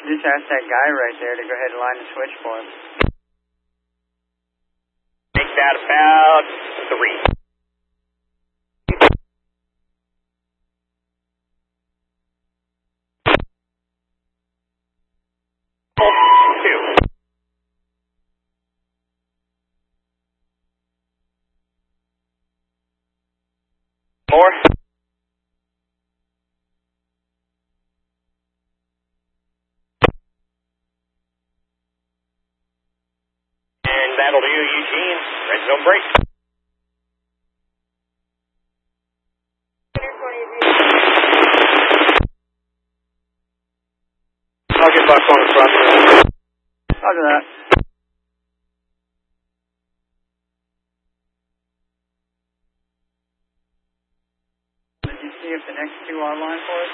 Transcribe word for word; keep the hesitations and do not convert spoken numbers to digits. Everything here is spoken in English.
Just ask that guy right there to go ahead and line the switchboard. Make that about three. Two. More. And that'll do, Eugene. Red zone break. I'll get back on the front. Roger that. Did you see if the next two are line for us?